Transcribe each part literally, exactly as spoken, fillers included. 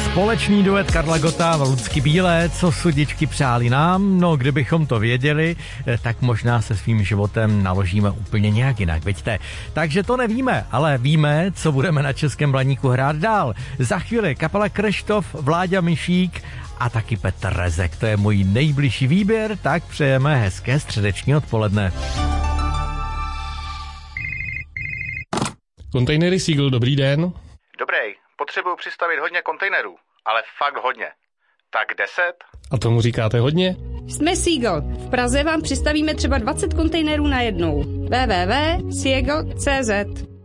Společný duet Karla Gotta a Lucky Bílé, co sudičky přáli nám, no kdybychom to věděli, tak možná se svým životem naložíme úplně nějak jinak, veďte. Takže to nevíme, ale víme, co budeme na Českém Blaníku hrát dál. Za chvíli kapela Kryštof, Vláďa Myšík a taky Petr Rezek, to je můj nejbližší výběr, tak přejeme hezké středeční odpoledne. Kontejnery Seagull, dobrý den. Dobrý, potřebuju přistavit hodně kontejnerů, ale fakt hodně. Tak deset? A tomu říkáte hodně? Jsme Seagull. V Praze vám přistavíme třeba dvacet kontejnerů na jednou. w w w tečka seagull tečka c z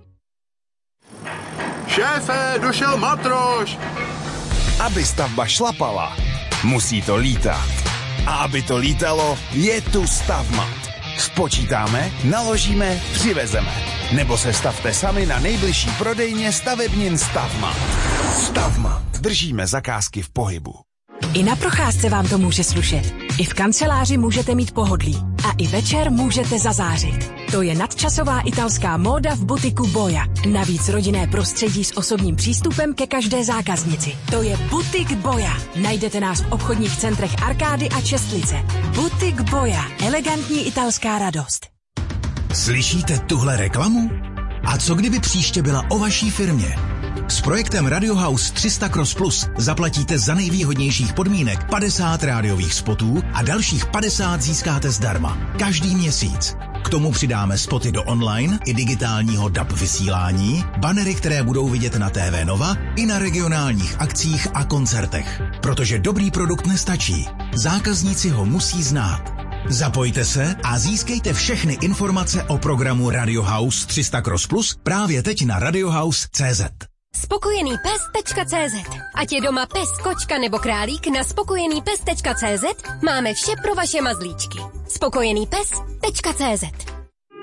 Šéfe, došel matroš! Aby stavba šlapala, musí to lítat. A aby to lítalo, je tu Stavmat. Spočítáme, naložíme, přivezeme. Nebo se stavte sami na nejbližší prodejně stavebnin Stavmat. Stavmat. Držíme zakázky v pohybu. I na procházce vám to může slušet. I v kanceláři můžete mít pohodlí. A i večer můžete zazářit. To je nadčasová italská móda v butiku Boja. Navíc rodinné prostředí s osobním přístupem ke každé zákaznici. To je butik Boja. Najdete nás v obchodních centrech Arkády a Čestlice. Butik Boja. Elegantní italská radost. Slyšíte tuhle reklamu? A co kdyby příště byla o vaší firmě? S projektem Radio House tři sta Cross Plus zaplatíte za nejvýhodnějších podmínek padesát rádiových spotů a dalších padesát získáte zdarma. Každý měsíc. K tomu přidáme spoty do online i digitálního D A B vysílání, banery, které budou vidět na T V Nova i na regionálních akcích a koncertech. Protože dobrý produkt nestačí. Zákazníci ho musí znát. Zapojte se a získejte všechny informace o programu Radio House tři sta Cross Plus právě teď na radiohouse tečka cé zet. spokojený pes tečka cé zet. Ať je doma pes, kočka nebo králík, na spokojený pes tečka cé zet máme vše pro vaše mazlíčky. spokojený pes tečka cé zet.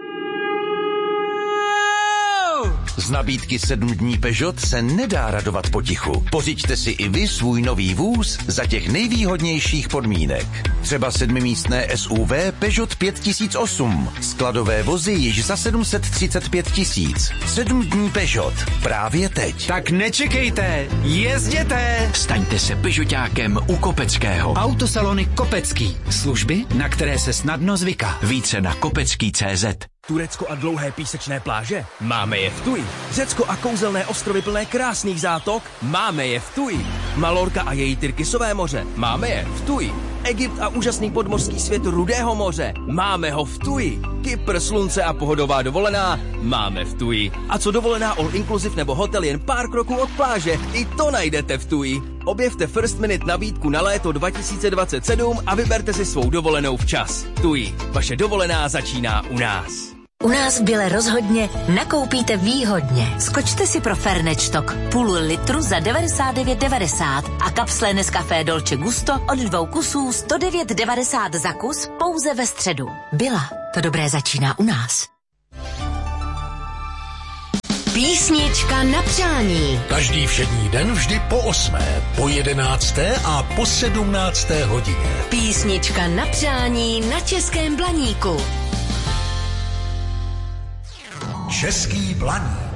Z nabídky sedm dní Peugeot se nedá radovat potichu. Pořiďte si i vy svůj nový vůz za těch nejvýhodnějších podmínek. Třeba sedmimístné S U V Peugeot pět tisíc osm. Skladové vozy již za sedm set třicet pět tisíc. sedm dní Peugeot. Právě teď. Tak nečekejte, jezděte! Staňte se Peugeotákem u Kopeckého. Autosalony Kopecký. Služby, na které se snadno zvyká. Více na kopecký tečka cé zet. Turecko a dlouhé písečné pláže? Máme je v Tuji. Řecko a kouzelné ostrovy plné krásných zátok? Máme je v Tuji. Malorka a její Tyrkisové moře? Máme je v Tuji. Egypt a úžasný podmořský svět Rudého moře? Máme ho v Tuji. Kypr, slunce a pohodová dovolená? Máme v Tuji. A co dovolená all inclusive nebo hotel jen pár kroků od pláže? I to najdete v Tuji. Objevte First Minute nabídku na léto dva tisíce dvacet sedm a vyberte si svou dovolenou včas. Tuji. Vaše dovolená začíná u nás. U nás v Bile rozhodně nakoupíte výhodně. Skočte si pro Fernečtok půl litru za devadesát devět devadesát a kapsle Nescafé Dolce Gusto od dvou kusů sto devět devadesát za kus pouze ve středu. Bila, to dobré začíná u nás. Písnička na přání. Každý všední den vždy po osmé, po jedenácté a po sedmnácté hodině. Písnička na přání na Českém Blaníku. Český Blaník.